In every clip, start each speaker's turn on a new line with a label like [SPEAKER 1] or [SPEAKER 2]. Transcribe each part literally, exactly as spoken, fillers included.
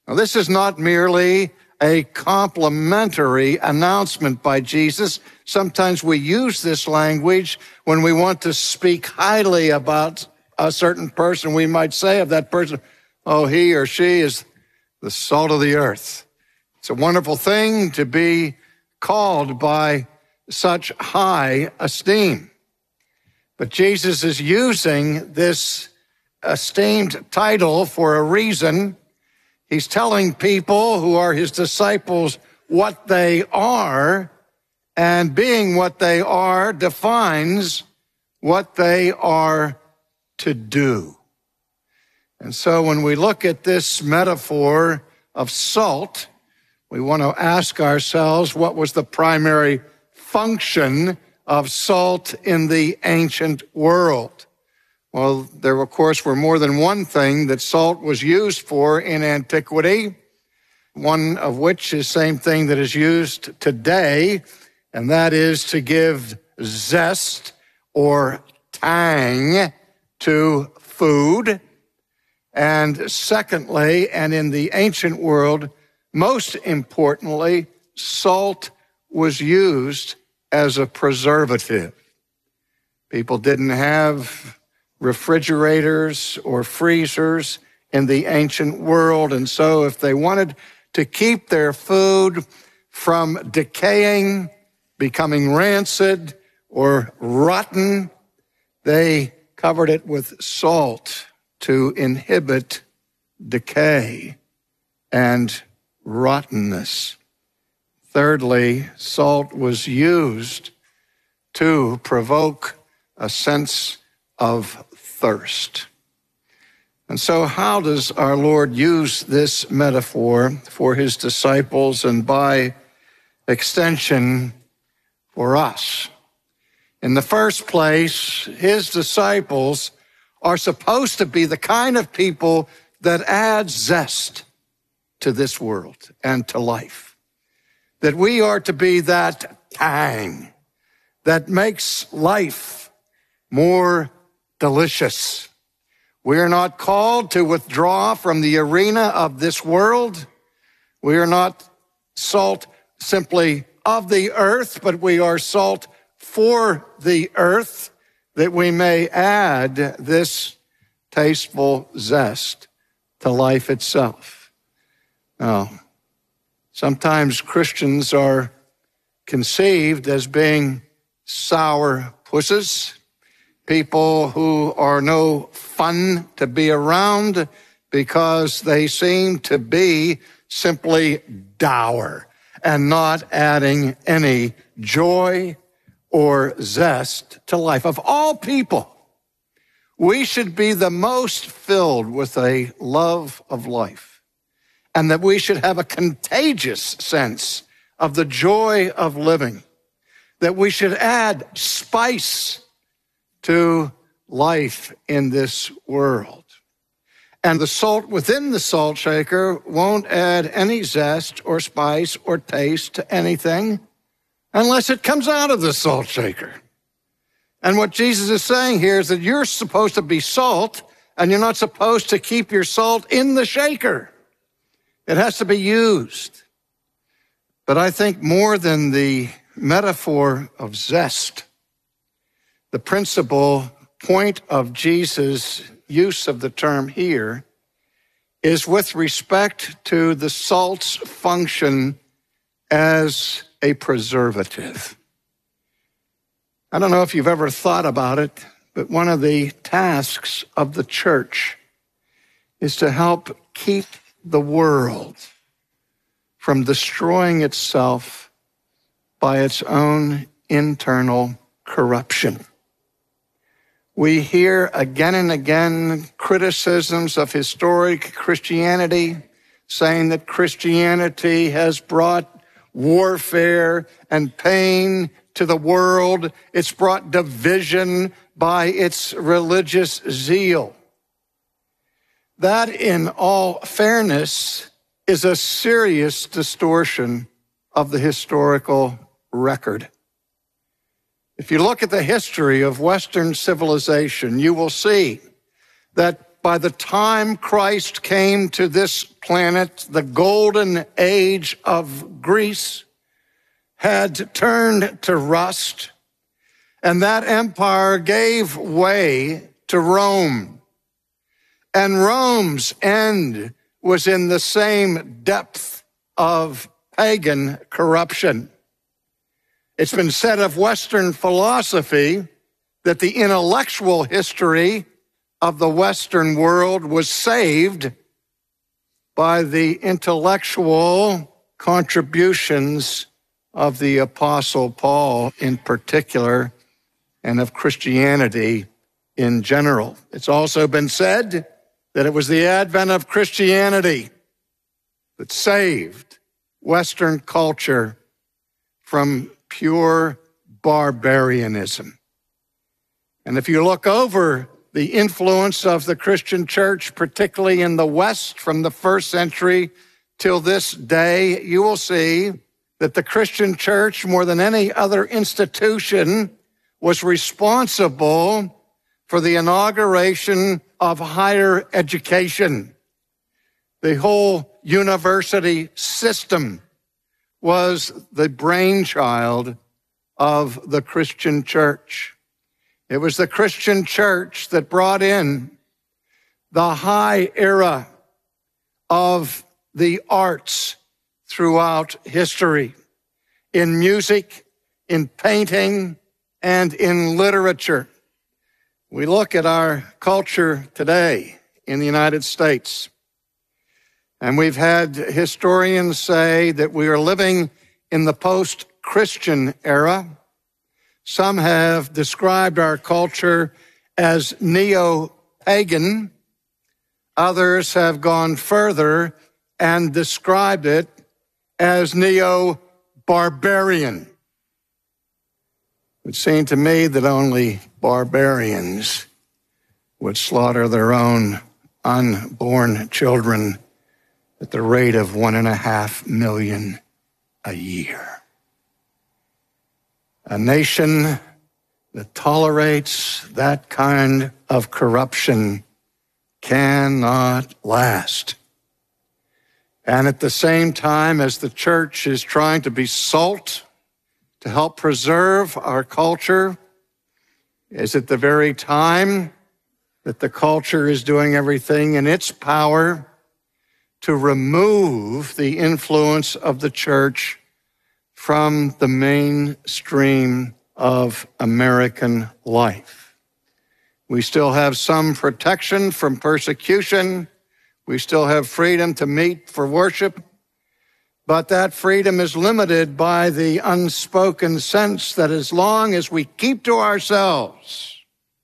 [SPEAKER 1] Now, this is not merely a complimentary announcement by Jesus. Sometimes we use this language when we want to speak highly about a certain person. We might say of that person, oh, he or she is the salt of the earth. It's a wonderful thing to be called by such high esteem. But Jesus is using this esteemed title for a reason. He's telling people who are his disciples what they are, and being what they are defines what they are to do. And so when we look at this metaphor of salt, we want to ask ourselves, what was the primary function of salt in the ancient world? Well, there, of course, were more than one thing that salt was used for in antiquity, one of which is the same thing that is used today, and that is to give zest or tang to food. And secondly, and in the ancient world, most importantly, salt was used as a preservative. People didn't have refrigerators or freezers in the ancient world, and so if they wanted to keep their food from decaying, becoming rancid, or rotten, they covered it with salt to inhibit decay and rottenness. Thirdly, salt was used to provoke a sense of thirst. And so how does our Lord use this metaphor for his disciples and by extension for us? In the first place, his disciples are supposed to be the kind of people that add zest to this world and to life. That we are to be that tang that makes life more delicious. We are not called to withdraw from the arena of this world. We are not salt simply of the earth, but we are salt for the earth, that we may add this tasteful zest to life itself. Now, sometimes Christians are conceived as being sour pusses, people who are no fun to be around because they seem to be simply dour and not adding any joy or zest to life. Of all people, we should be the most filled with a love of life, and that we should have a contagious sense of the joy of living, that we should add spice to life in this world. And the salt within the salt shaker won't add any zest or spice or taste to anything unless it comes out of the salt shaker. And what Jesus is saying here is that you're supposed to be salt, and you're not supposed to keep your salt in the shaker. It has to be used. But I think more than the metaphor of zest, the principal point of Jesus' use of the term here is with respect to the salt's function as a preservative. I don't know if you've ever thought about it, but one of the tasks of the church is to help keep the world from destroying itself by its own internal corruption. We hear again and again criticisms of historic Christianity, saying that Christianity has brought warfare and pain to the world. It's brought division by its religious zeal. That, in all fairness, is a serious distortion of the historical record. If you look at the history of Western civilization, you will see that by the time Christ came to this planet, the golden age of Greece had turned to rust, and that empire gave way to Rome. And Rome's end was in the same depth of pagan corruption. It's been said of Western philosophy that the intellectual history of the Western world was saved by the intellectual contributions of the Apostle Paul in particular, and of Christianity in general. It's also been said that it was the advent of Christianity that saved Western culture from pure barbarianism. And if you look over the influence of the Christian church, particularly in the West from the first century till this day, you will see that the Christian church, more than any other institution, was responsible for the inauguration of higher education. The whole university system was the brainchild of the Christian church. It was the Christian church that brought in the high era of the arts throughout history, in music, in painting, and in literature. We look at our culture today in the United States, and we've had historians say that we are living in the post-Christian era. Some have described our culture as neo-pagan. Others have gone further and described it as neo-barbarian. It would seem to me that only barbarians would slaughter their own unborn children at the rate of one and a half million a year. A nation that tolerates that kind of corruption cannot last. And at the same time, as the church is trying to be salt to help preserve our culture, is at the very time that the culture is doing everything in its power to remove the influence of the church from the mainstream of American life. We still have some protection from persecution. We still have freedom to meet for worship, but that freedom is limited by the unspoken sense that as long as we keep to ourselves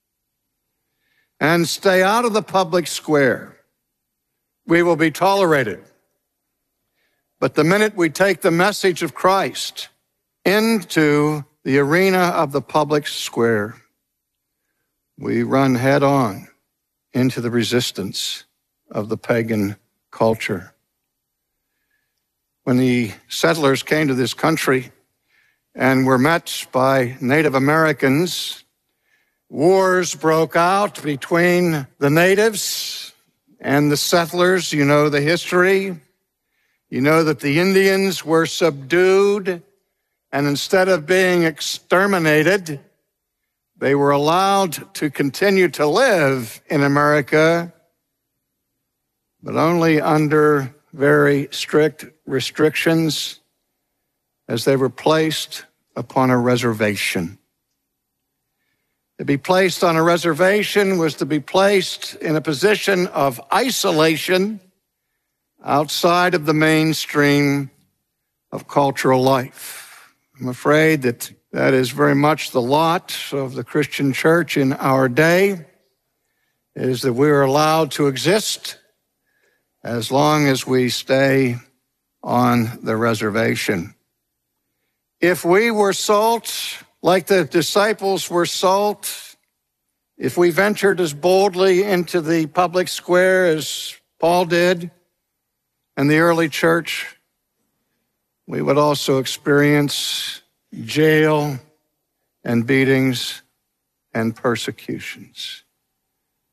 [SPEAKER 1] and stay out of the public square, we will be tolerated. But the minute we take the message of Christ into the arena of the public square, we run head on into the resistance of the pagan culture. When the settlers came to this country and were met by Native Americans, wars broke out between the natives and the settlers. You know the history. You know that the Indians were subdued, and instead of being exterminated, they were allowed to continue to live in America, but only under very strict restrictions, as they were placed upon a reservation. To be placed on a reservation was to be placed in a position of isolation outside of the mainstream of cultural life. I'm afraid that that is very much the lot of the Christian church in our day, is that we are allowed to exist as long as we stay on the reservation. If we were salt, like the disciples were salt, if we ventured as boldly into the public square as Paul did and the early church, we would also experience jail and beatings and persecutions.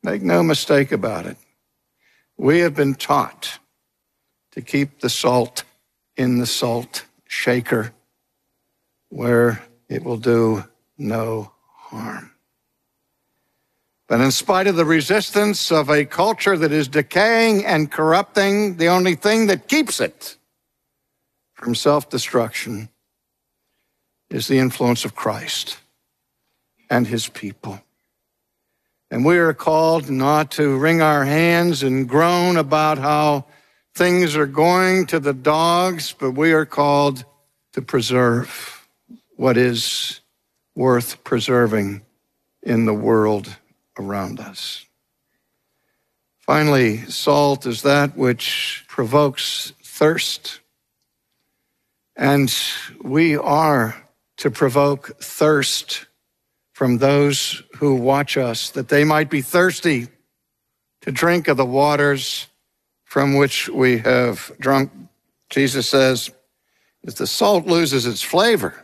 [SPEAKER 1] Make no mistake about it. We have been taught to keep the salt in the salt shaker where it will do no harm. But in spite of the resistance of a culture that is decaying and corrupting, the only thing that keeps it from self-destruction is the influence of Christ and his people. And we are called not to wring our hands and groan about how things are going to the dogs, but we are called to preserve what is worth preserving in the world around us. Finally, salt is that which provokes thirst. And we are to provoke thirst from those who watch us, that they might be thirsty to drink of the waters from which we have drunk. Jesus says, if the salt loses its flavor,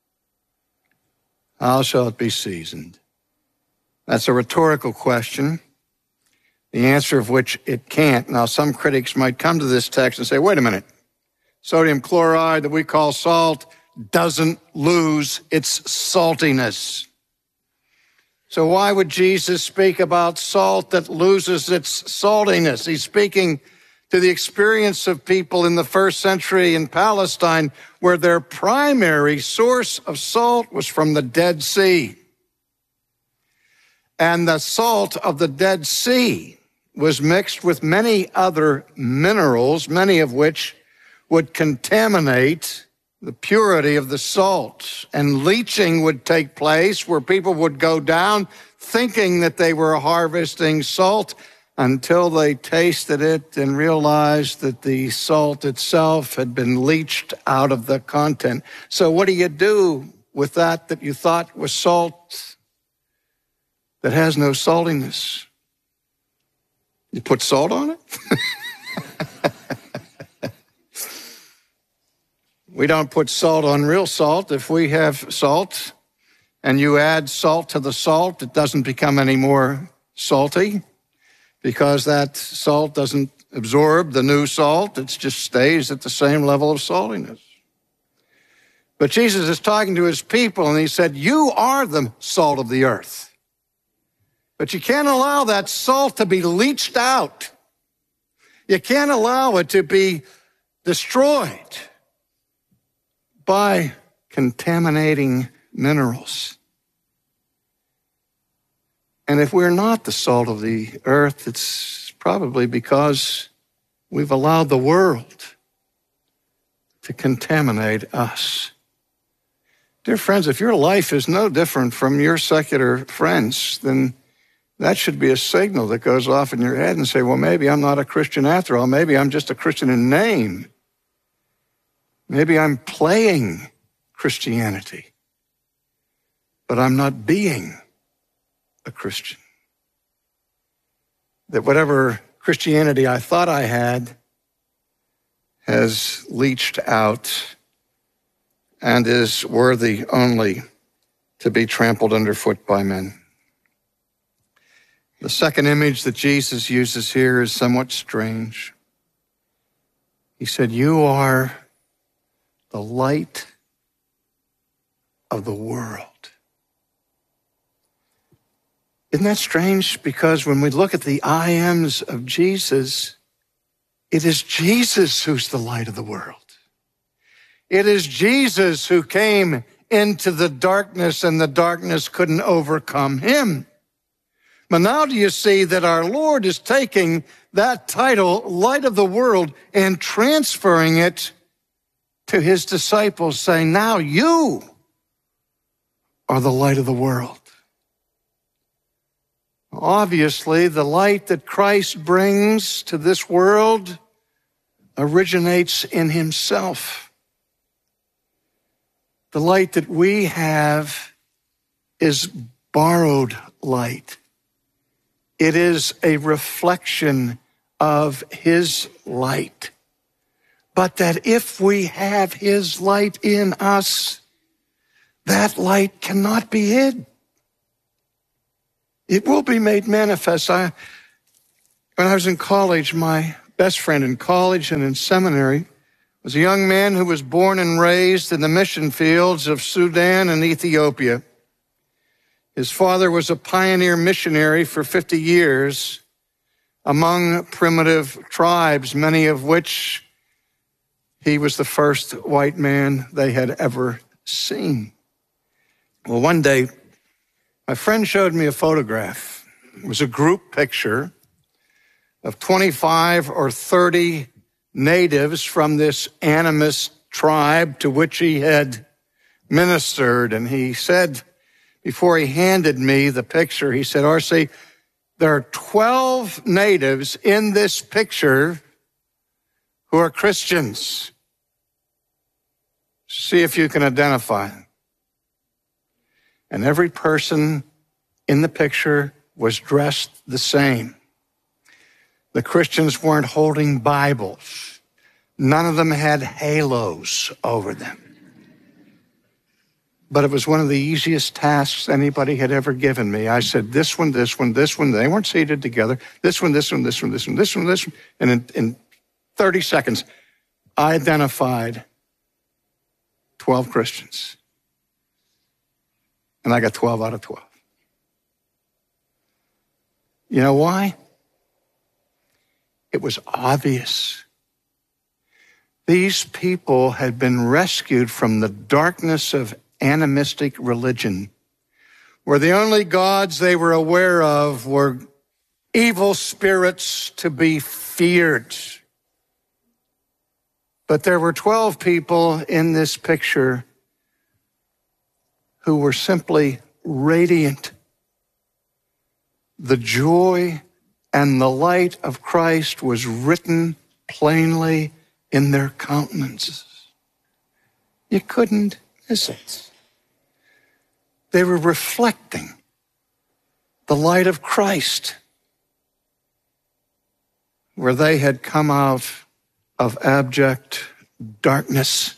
[SPEAKER 1] how shall it be seasoned? That's a rhetorical question, the answer of which it can't. Now, some critics might come to this text and say, wait a minute, sodium chloride that we call salt doesn't lose its saltiness. So why would Jesus speak about salt that loses its saltiness? He's speaking to the experience of people in the first century in Palestine, where their primary source of salt was from the Dead Sea. And the salt of the Dead Sea was mixed with many other minerals, many of which would contaminate the purity of the salt. And leaching would take place where people would go down thinking that they were harvesting salt until they tasted it and realized that the salt itself had been leached out of the content. So what do you do with that that you thought was salt that has no saltiness? You put salt on it? We don't put salt on real salt. If we have salt and you add salt to the salt, it doesn't become any more salty because that salt doesn't absorb the new salt. It just stays at the same level of saltiness. But Jesus is talking to his people and he said, you are the salt of the earth. But you can't allow that salt to be leached out. You can't allow it to be destroyed by contaminating minerals. And if we're not the salt of the earth, it's probably because we've allowed the world to contaminate us. Dear friends, if your life is no different from your secular friends, then that should be a signal that goes off in your head and say, well, maybe I'm not a Christian after all. Maybe I'm just a Christian in name. Maybe I'm playing Christianity, but I'm not being a Christian. That whatever Christianity I thought I had has leached out and is worthy only to be trampled underfoot by men. The second image that Jesus uses here is somewhat strange. He said, you are the light of the world. Isn't that strange? Because when we look at the I ams of Jesus, it is Jesus who's the light of the world. It is Jesus who came into the darkness and the darkness couldn't overcome him. But now do you see that our Lord is taking that title, light of the world, and transferring it to his disciples, saying, now you are the light of the world. Obviously, the light that Christ brings to this world originates in himself. The light that we have is borrowed light. It is a reflection of his light. But that if we have his light in us, that light cannot be hid. It will be made manifest. I, when I was in college, my best friend in college and in seminary was a young man who was born and raised in the mission fields of Sudan and Ethiopia. His father was a pioneer missionary for fifty years among primitive tribes, many of which he was the first white man they had ever seen. Well, one day, my friend showed me a photograph. It was a group picture of twenty-five or thirty natives from this animist tribe to which he had ministered. And he said, before he handed me the picture, he said, R C, there are twelve natives in this picture who are Christians. See if you can identify them. And every person in the picture was dressed the same. The Christians weren't holding Bibles. None of them had halos over them. But it was one of the easiest tasks anybody had ever given me. I said, this one, this one, this one. They weren't seated together. This one, this one, this one, this one, this one, this one. And in, in thirty seconds, I identified twelve Christians. And I got twelve out of twelve. You know why? It was obvious. These people had been rescued from the darkness of animistic religion, where the only gods they were aware of were evil spirits to be feared. But there were twelve people in this picture who were simply radiant. The joy and the light of Christ was written plainly in their countenances. You couldn't miss it. They were reflecting the light of Christ, where they had come out of abject darkness.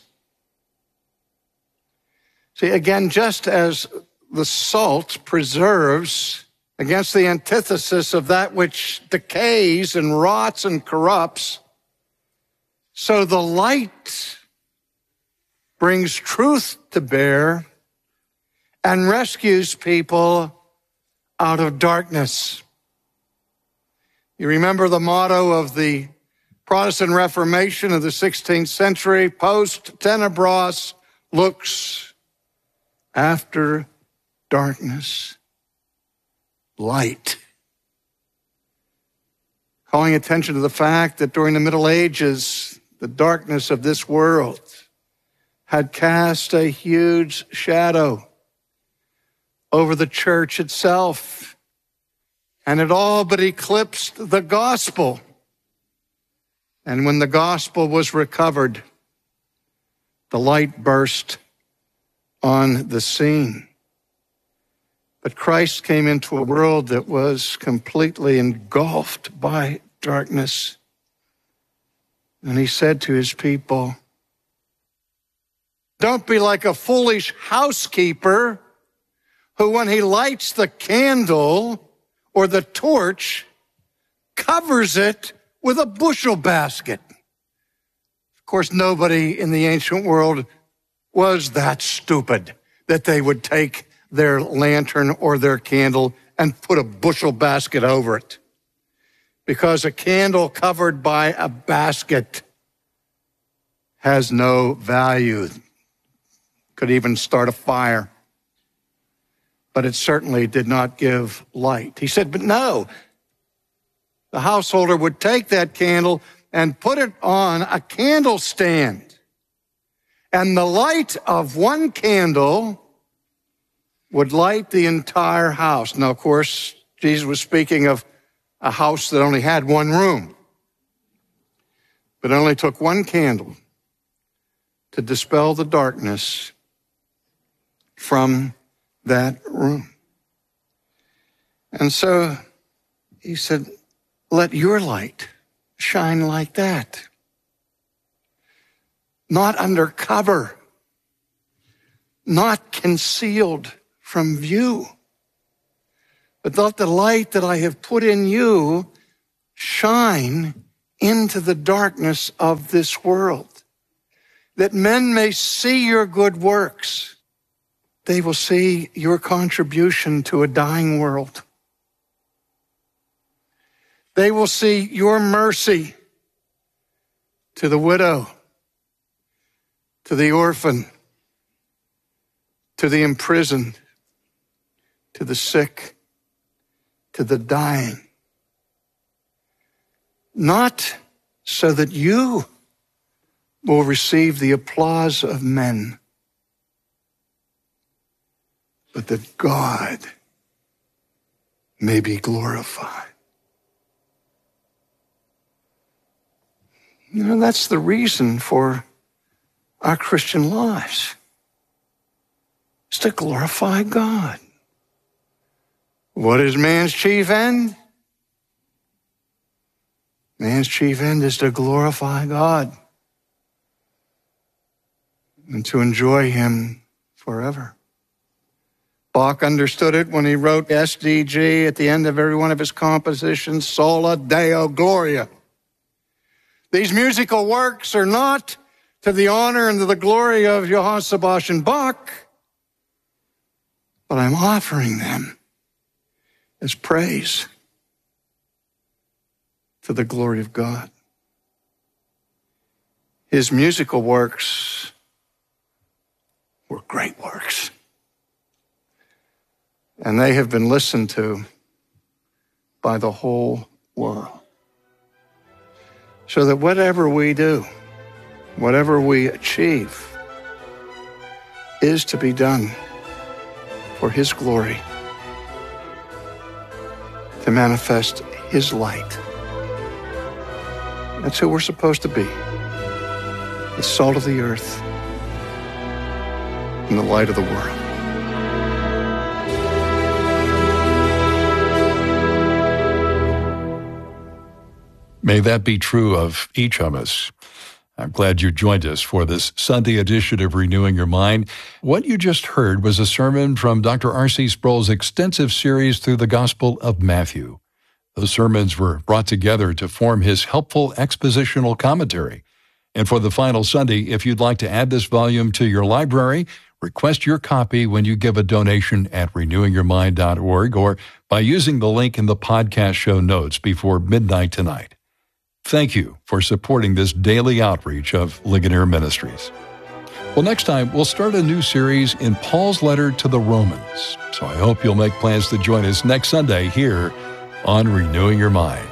[SPEAKER 1] See, again, just as the salt preserves against the antithesis of that which decays and rots and corrupts, so the light brings truth to bear and rescues people out of darkness. You remember the motto of the Protestant Reformation of the sixteenth century, post tenebras lux, after darkness, light. Calling attention to the fact that during the Middle Ages, the darkness of this world had cast a huge shadow over the church itself, and it all but eclipsed the gospel. And when the gospel was recovered, the light burst on the scene. But Christ came into a world that was completely engulfed by darkness. And he said to his people, don't be like a foolish housekeeper who, when he lights the candle or the torch, covers it with a bushel basket. Of course, nobody in the ancient world was that stupid that they would take their lantern or their candle and put a bushel basket over it. Because a candle covered by a basket has no value. Could even start a fire. But it certainly did not give light. He said, but no. The householder would take that candle and put it on a candle stand. And the light of one candle would light the entire house. Now, of course, Jesus was speaking of a house that only had one room, but it only took one candle to dispel the darkness from that room. And so he said, let your light shine like that. Not under cover, not concealed from view, but let the light that I have put in you shine into the darkness of this world, that men may see your good works. They will see your contribution to a dying world. They will see your mercy to the widow, to the orphan, to the imprisoned, to the sick, to the dying. Not so that you will receive the applause of men, but that God may be glorified. You know, that's the reason for our Christian lives. It's to glorify God. What is man's chief end? Man's chief end is to glorify God and to enjoy him forever. Bach understood it when he wrote S D G at the end of every one of his compositions, Sola Deo Gloria. These musical works are not to the honor and to the glory of Johann Sebastian Bach, but I'm offering them as praise to the glory of God. His musical works were great works, and they have been listened to by the whole world. So that whatever we do, whatever we achieve, is to be done for his glory, to manifest his light. That's who we're supposed to be, the salt of the earth and the light of the world.
[SPEAKER 2] May that be true of each of us. I'm glad you joined us for this Sunday edition of Renewing Your Mind. What you just heard was a sermon from Doctor R C Sproul's extensive series through the Gospel of Matthew. Those sermons were brought together to form his helpful expositional commentary. And for the final Sunday, if you'd like to add this volume to your library, request your copy when you give a donation at renewing your mind dot org or by using the link in the podcast show notes before midnight tonight. Thank you for supporting this daily outreach of Ligonier Ministries. Well, next time, we'll start a new series in Paul's letter to the Romans. So I hope you'll make plans to join us next Sunday here on Renewing Your Mind.